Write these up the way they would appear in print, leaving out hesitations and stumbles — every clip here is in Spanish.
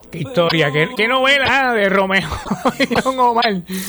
Qué historia, qué novela de Romeo y Don Omar.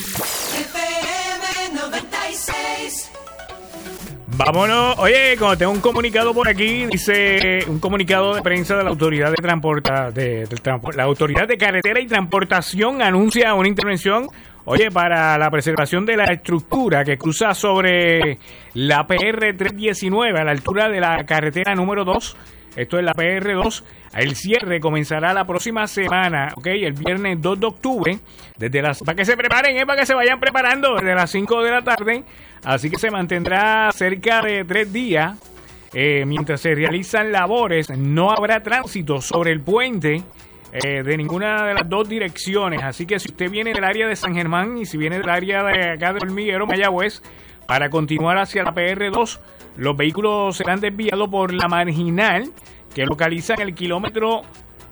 FM 96. Vámonos. Oye, cuando tengo un comunicado por aquí, dice un comunicado de prensa de la Autoridad la Autoridad de Carretera y Transportación anuncia una intervención, para la preservación de la estructura que cruza sobre la PR 319 a la altura de la carretera número 2. Esto es la PR2. El cierre comenzará la próxima semana, el viernes 2 de octubre, para que se preparen, para que se vayan preparando desde las 5 de la tarde. Así que se mantendrá cerca de 3 días. Mientras se realizan labores, no habrá tránsito sobre el puente de ninguna de las dos direcciones. Así que si usted viene del área de San Germán y si viene del área de acá de Hormiguero, Mayagüez, para continuar hacia la PR2, los vehículos serán desviados por la marginal que localiza en el kilómetro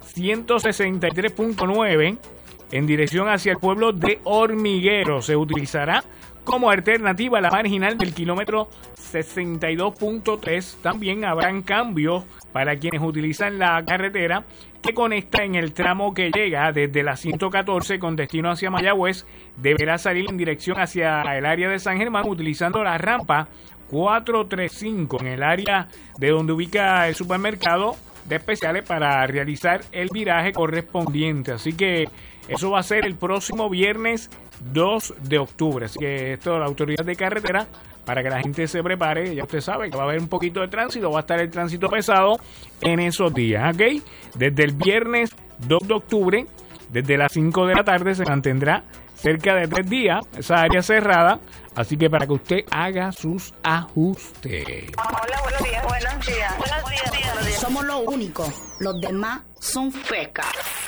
163.9 en dirección hacia el pueblo de Hormiguero. Se utilizará como alternativa la marginal del kilómetro 62.3. También habrán cambios para quienes utilizan la carretera que conecta en el tramo que llega desde la 114 con destino hacia Mayagüez. Deberá salir en dirección hacia el área de San Germán utilizando la rampa 435 en el área de donde ubica el supermercado de especiales para realizar el viraje correspondiente. Así que eso va a ser el próximo viernes 2 de octubre. Así que esto es la Autoridad de Carretera, para que la gente se prepare. Ya usted sabe que va a haber un poquito de tránsito, va a estar el tránsito pesado en esos días, Desde el viernes 2 de octubre, desde las 5 de la tarde, se mantendrá cerca de 3 días esa área cerrada. Así que para que usted haga sus ajustes. Hola, buenos días. Buenos días. Somos los únicos. Los demás son fecas.